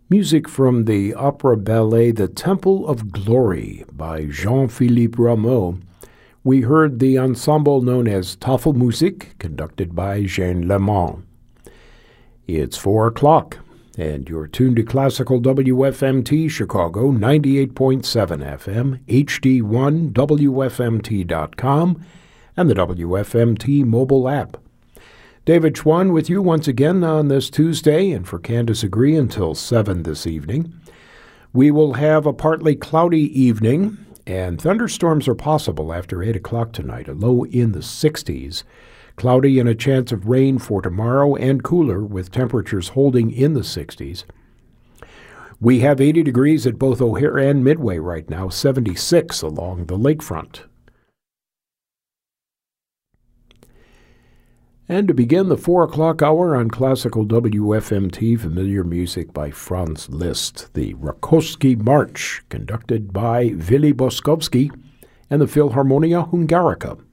Music from the opera ballet The Temple of Glory by Jean-Philippe Rameau. We heard the ensemble known as Tafelmusik, conducted by Jean Lemond. It's 4 o'clock, and you're tuned to Classical WFMT Chicago, 98.7 FM, HD1, WFMT.com, and the WFMT mobile app. David Schwann with you once again on this Tuesday, and for Candace Agree until 7 this evening. We will have a partly cloudy evening, and thunderstorms are possible after 8 o'clock tonight, a low in the 60s. Cloudy and a chance of rain for tomorrow, and cooler with temperatures holding in the 60s. We have 80 degrees at both O'Hare and Midway right now, 76 along the lakefront. And to begin the 4 o'clock hour on Classical WFMT, familiar music by Franz Liszt, the Rákóczi March, conducted by Willy Boskowski and the Philharmonia Hungarica.